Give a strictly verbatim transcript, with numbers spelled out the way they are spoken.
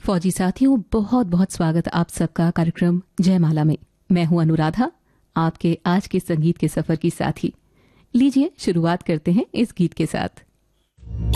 फौजी साथियों, बहुत बहुत स्वागत आप सबका कार्यक्रम जयमाला में। मैं हूं अनुराधा, आपके आज के संगीत के सफर की साथी। लीजिए शुरुआत करते हैं इस गीत के साथ।